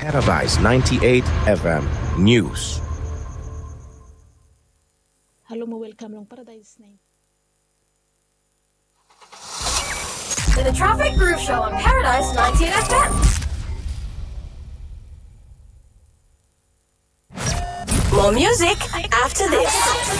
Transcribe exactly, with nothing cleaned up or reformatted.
Paradise ninety-eight F M News. Hello mo, welcome lang Paradise na. To the Traffic Groove Show on Paradise ninety-eight F M. More music after this.